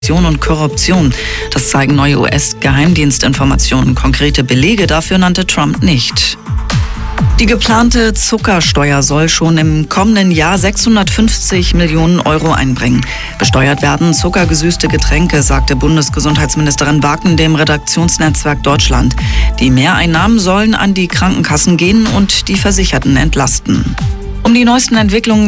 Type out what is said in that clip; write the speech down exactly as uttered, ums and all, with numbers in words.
und Korruption. Das zeigen neue U S-Geheimdienstinformationen. Konkrete Belege dafür nannte Trump nicht. Die geplante Zuckersteuer soll schon im kommenden Jahr sechshundertfünfzig Millionen Euro einbringen. Besteuert werden zuckergesüßte Getränke, sagte Bundesgesundheitsministerin Wagen dem Redaktionsnetzwerk Deutschland. Die Mehreinnahmen sollen an die Krankenkassen gehen und die Versicherten entlasten. Um die neuesten Entwicklungen